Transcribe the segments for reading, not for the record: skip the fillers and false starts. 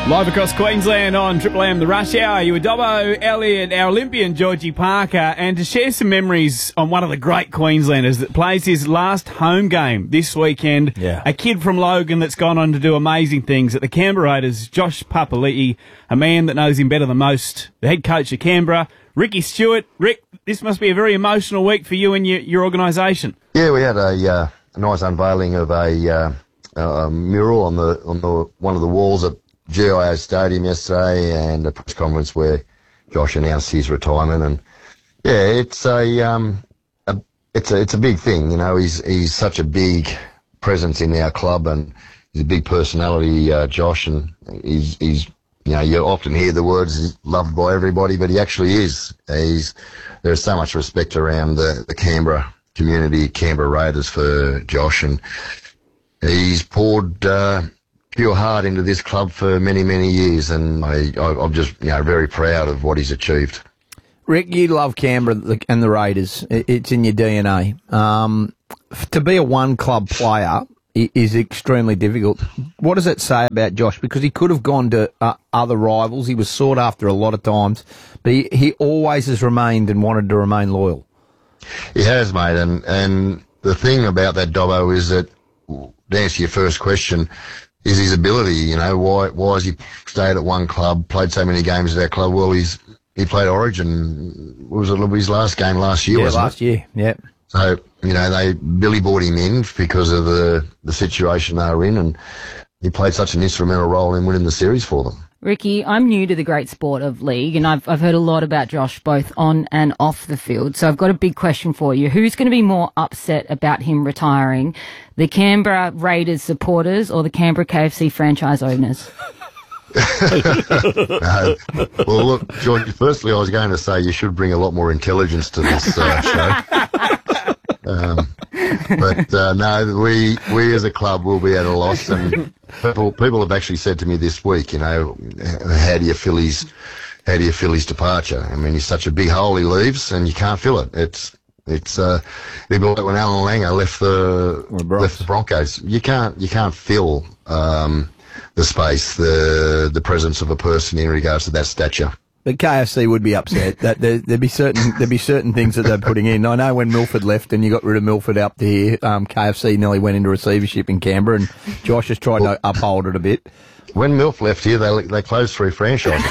Live across Queensland on Triple M, the Rush Hour. You were Dobbo, Elliott, our Olympian Georgie Parker, and to share some memories on one of the great Queenslanders that plays his last home game this weekend. Yeah. A kid from Logan that's gone on to do amazing things at the Canberra Raiders, Josh Papali'i, a man that knows him better than most, the head coach of Canberra, Ricky Stewart. Rick, this must be a very emotional week for you and your organisation. Yeah, we had a nice unveiling of a mural on the one of the walls at GIO Stadium yesterday, and a press conference where Josh announced his retirement. And yeah, it's a big thing. You know, he's such a big presence in our club, and he's a big personality, Josh. And he's you know, you often hear the words he's loved by everybody, but he actually is. There's so much respect around the Canberra community, Canberra Raiders, for Josh, and he's poured pure heart into this club for many, many years, and I'm just very proud of what he's achieved. Rick, you love Canberra and the Raiders. It's in your DNA. To be a one-club player is extremely difficult. What does it say about Josh? Because he could have gone to other rivals. He was sought after a lot of times, but he always has remained and wanted to remain loyal. He has, mate, and the thing about that, Dobbo, is that, to answer your first question, is his ability. You know, why has he stayed at one club, played so many games at our club? Well, he played Origin. Was it his last game last year? Yeah, wasn't last it? year. Yeah. So they Billy brought him in because of the situation they were in, and he played such an instrumental role in winning the series for them. Ricky, I'm new to the great sport of league, and I've heard a lot about Josh both on and off the field. So I've got a big question for you. Who's going to be more upset about him retiring, the Canberra Raiders supporters or the Canberra KFC franchise owners? No. Well, look, George, firstly, I was going to say you should bring a lot more intelligence to this show. But no, we as a club will be at a loss, and people have actually said to me this week, how do you fill his departure? I mean, he's such a big hole he leaves, and you can't fill it. It's like when Alan Langer left the Broncos. You can't fill the space, the presence of a person in regards to that stature. But KFC would be upset. That there'd be certain things that they're putting in. I know when Milford left and you got rid of Milford up to here, KFC nearly went into receivership in Canberra, and Josh has tried to uphold it a bit. When Milf left here, they closed 3 franchises.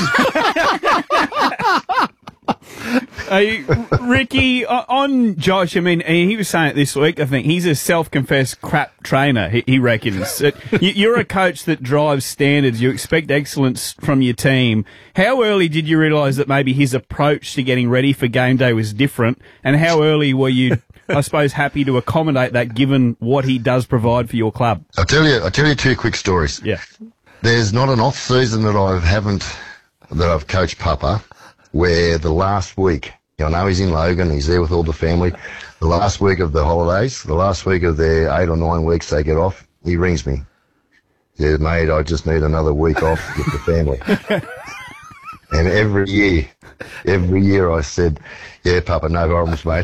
Ricky, on Josh, I mean, he was saying it this week, I think he's a self-confessed crap trainer, he reckons. You're a coach that drives standards. You expect excellence from your team. How early did you realise that maybe his approach to getting ready for game day was different? And how early were you, I suppose, happy to accommodate that given what he does provide for your club? I'll tell you 2 quick stories. Yeah. There's not an off-season that I've coached Papa where the last week, I know he's in Logan, he's there with all the family. The last week of the holidays, the last week of their 8 or 9 weeks they get off, he rings me. He says, mate, I just need another week off with the family. And every year I said, yeah, Papa, no problems, mate.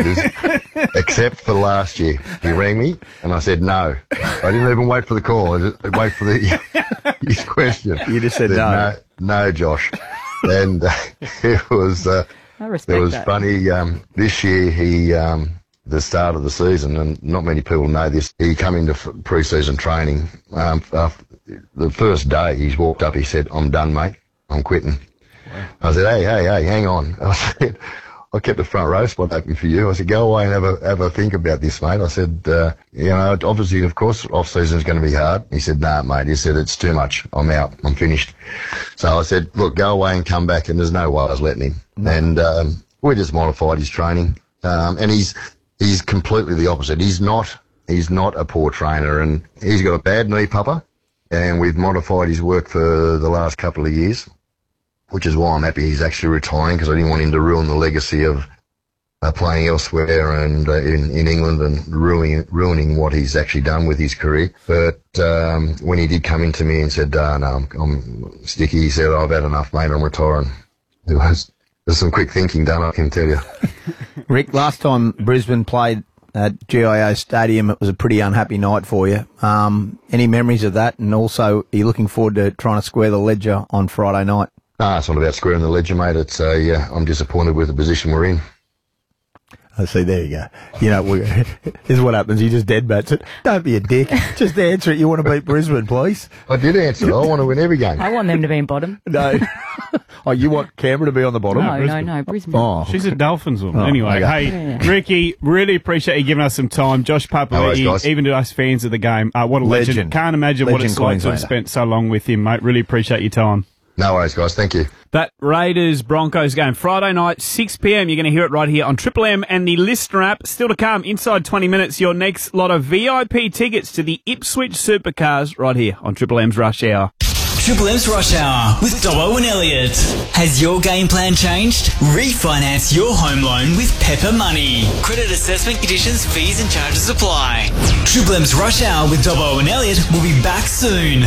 Except for last year. He rang me and I said no. I didn't even wait for the call. I just wait for his question. You just said no. No, Josh. And it was... I respect it was that. funny. This year, the start of the season, and not many people know this, he come into pre-season training. The first day, he's walked up, he said, I'm done, mate. I'm quitting. Wow. I said, hey, hang on. I kept the front row spot open for you. I said, go away and have a think about this, mate. I said, obviously, of course, off-season is going to be hard. He said, nah, mate. He said, it's too much. I'm out. I'm finished. So I said, look, go away and come back. And there's no way I was letting him. No. And we just modified his training. And he's completely the opposite. He's not a poor trainer, and he's got a bad knee, Papa. And we've modified his work for the last couple of years, which is why I'm happy he's actually retiring, because I didn't want him to ruin the legacy of playing elsewhere and in England and ruining what he's actually done with his career. But when he did come into me and said, no, I'm sticky, he said, I've had enough, mate, I'm retiring. There's some quick thinking done, I can tell you. Rick, last time Brisbane played at GIO Stadium. It was a pretty unhappy night for you. Any memories of that? And also, are you looking forward to trying to square the ledger on Friday night? No, it's not about squaring the ledger, mate. It's I'm disappointed with the position we're in. I see, there you go. You know, this is what happens. You just deadbats it. Don't be a dick. Just answer it. You want to beat Brisbane, please? I did answer it. I want to win every game. I want them to be in bottom. No. Oh, you want Canberra to be on the bottom? No, Brisbane. Oh, She's a Dolphins woman. Anyway, okay. hey, Ricky, really appreciate you giving us some time. Josh Papali'i, even to us fans of the game, what a legend. Can't imagine what it's like to have spent so long with him, mate. Really appreciate your time. No worries, guys. Thank you. That Raiders-Broncos game, Friday night, 6 p.m. You're going to hear it right here on Triple M and the Listener app. Still to come, inside 20 minutes, your next lot of VIP tickets to the Ipswich Supercars right here on Triple M's Rush Hour. Triple M's Rush Hour with Dobbo and Elliott. Has your game plan changed? Refinance your home loan with Pepper Money. Credit assessment conditions, fees and charges apply. Triple M's Rush Hour with Dobbo and Elliott will be back soon.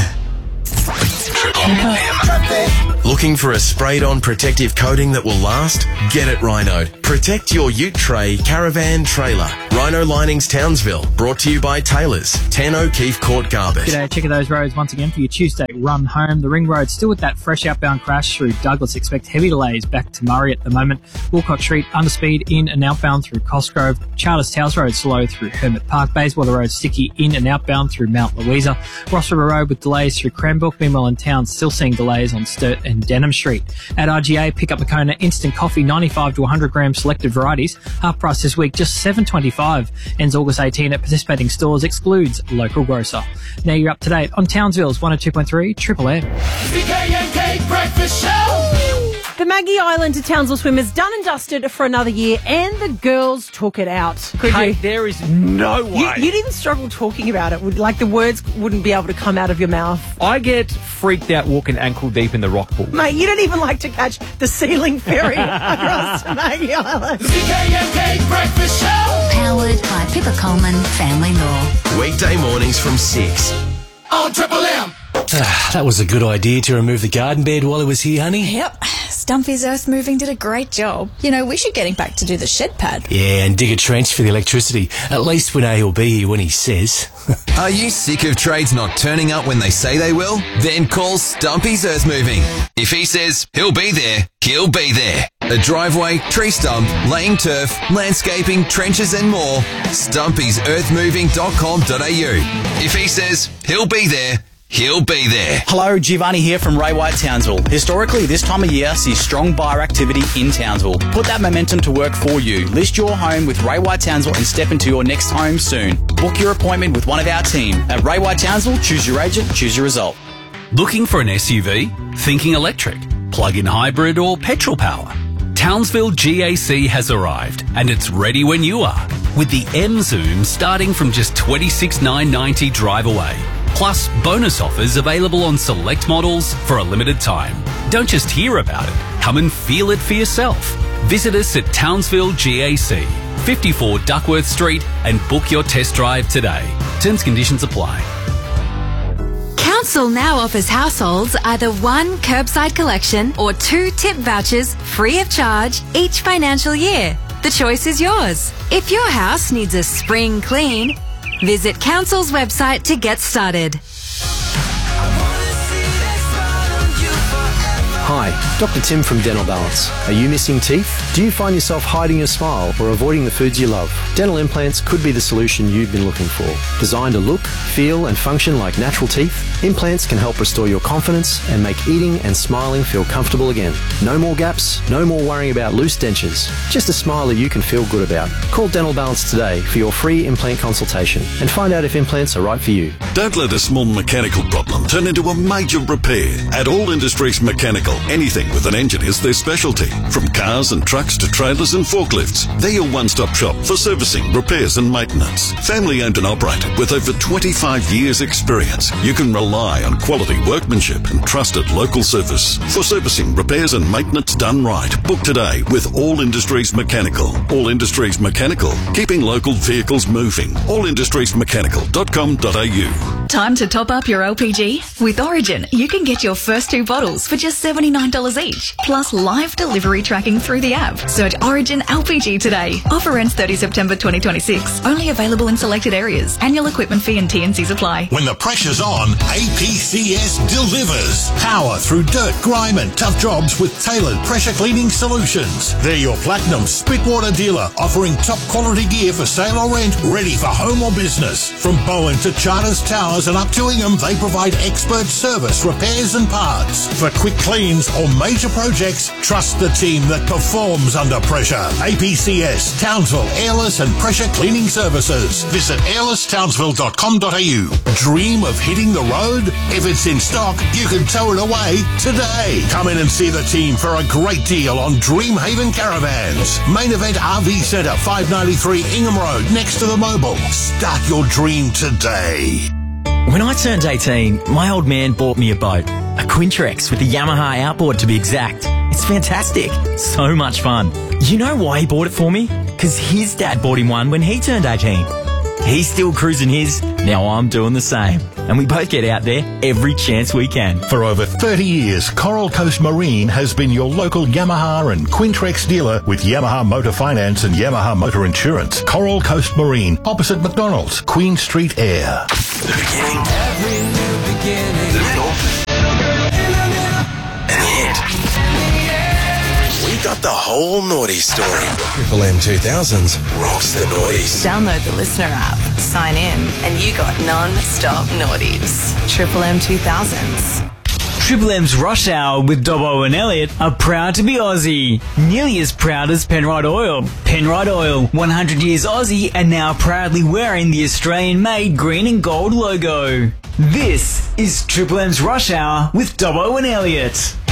Looking for a sprayed-on protective coating that will last? Get it Rhino. Protect your ute tray, caravan, trailer. Rhino Linings Townsville. Brought to you by Taylors. 10 O'Keefe Court Garbett. G'day, check out those roads once again for your Tuesday run home. The Ring Road still with that fresh outbound crash through Douglas. Expect heavy delays back to Murray at the moment. Walcott Street under speed in and outbound through Cosgrove. Charters Towers Road slow through Hermit Park. Bayswater Road sticky in and outbound through Mount Louisa. Ross River Road with delays through Cranbrook. Meanwhile in town still seeing delays on Sturt and Denham Street. At RGA, pick up Moccona instant coffee, 95 to 100 gram selected varieties. Half price this week, just $7.25. Ends August 18 at participating stores, excludes local grocer. Now you're up to date on Townsville's 102.3 Triple M. The K&K Breakfast Show. The Maggie Island to Townsville Swimmers done and dusted for another year, and the girls took it out. Hey, there is no way. You didn't struggle talking about it. Like the words wouldn't be able to come out of your mouth. I get freaked out walking ankle deep in the rock pool. Mate, you don't even like to catch the ceiling ferry across to Maggie Island. The K&K Breakfast Show. Powered by Pippa Coleman Family Law. Weekday mornings from 6. On Triple M. That was a good idea to remove the garden bed while it was here, honey. Yep. Stumpy's Earth Moving did a great job. You know, we should get him back to do the shed pad. Yeah, and dig a trench for the electricity. At least when A will be here when he says. Are you sick of trades not turning up when they say they will? Then call Stumpy's Earth Moving. If he says he'll be there, he'll be there. A driveway, tree stump, laying turf, landscaping, trenches and more. Stumpy'sEarthMoving.com.au. If he says he'll be there, he'll be there. Hello, Giovanni here from Ray White Townsville. Historically, this time of year sees strong buyer activity in Townsville. Put that momentum to work for you. List your home with Ray White Townsville and step into your next home soon. Book your appointment with one of our team. At Ray White Townsville, choose your agent, choose your result. Looking for an SUV? Thinking electric, plug-in hybrid or petrol power? Townsville GAC has arrived and it's ready when you are. With the M Zoom starting from just $26,990 drive away. Plus, bonus offers available on select models for a limited time. Don't just hear about it, come and feel it for yourself. Visit us at Townsville GAC, 54 Duckworth Street, and book your test drive today. Terms and conditions apply. Council now offers households either 1 curbside collection or 2 tip vouchers free of charge each financial year. The choice is yours. If your house needs a spring clean, visit Council's website to get started. Hi, Dr. Tim from Dental Balance. Are you missing teeth? Do you find yourself hiding your smile or avoiding the foods you love? Dental implants could be the solution you've been looking for. Designed to look, feel and function like natural teeth, implants can help restore your confidence and make eating and smiling feel comfortable again. No more gaps, no more worrying about loose dentures. Just a smile that you can feel good about. Call Dental Balance today for your free implant consultation and find out if implants are right for you. Don't let a small mechanical problem turn into a major repair. At All Industries Mechanical, anything with an engine is their specialty. From cars and trucks to trailers and forklifts, they're your one-stop shop for servicing, repairs and maintenance. Family owned and operated with over 25 years experience, you can rely on quality workmanship and trusted local service. For servicing, repairs and maintenance done right, book today with All Industries Mechanical. All Industries Mechanical, keeping local vehicles moving. AllIndustriesMechanical.com.au. Time to top up your LPG? With Origin, you can get your first 2 bottles for just $79 each, plus live delivery tracking through the app. Search Origin LPG today. Offer ends 30 September 2026. Only available in selected areas. Annual equipment fee and T&Cs apply. When the pressure's on, APCS delivers. Power through dirt, grime and tough jobs with tailored pressure cleaning solutions. They're your Platinum Spitwater dealer, offering top quality gear for sale or rent, ready for home or business. From Bowen to Charters Towers and up to Ingham, they provide expert service, repairs and parts. For quick cleans or major projects, trust the team that performs under pressure. APCS, Townsville, Airless and Pressure Cleaning Services. Visit airlesstownsville.com.au. Dream of hitting the road? If it's in stock, you can tow it away today. Come in and see the team for a great deal on Dreamhaven Caravans. Main Event RV Centre, 593 Ingham Road, next to the Mobile. Start your dream today. When I turned 18, my old man bought me a boat. A Quintrex with a Yamaha outboard to be exact. It's fantastic. So much fun. You know why he bought it for me? Because his dad bought him one when he turned 18. He's still cruising his, now I'm doing the same. And we both get out there every chance we can. For over 30 years, Coral Coast Marine has been your local Yamaha and Quintrex dealer with Yamaha Motor Finance and Yamaha Motor Insurance. Coral Coast Marine, opposite McDonald's, Queen Street Air. The beginning. Every new beginning. The middle. And the end. We got the whole naughty story. Triple M 2000s rocks the naughties. Download the Listener app, sign in, and you got non-stop naughties. Triple M 2000s. Triple M's Rush Hour with Dobbo and Elliot are proud to be Aussie. Nearly as proud as Penrite Oil. Penrite Oil, 100 years Aussie and now proudly wearing the Australian-made green and gold logo. This is Triple M's Rush Hour with Dobbo and Elliot.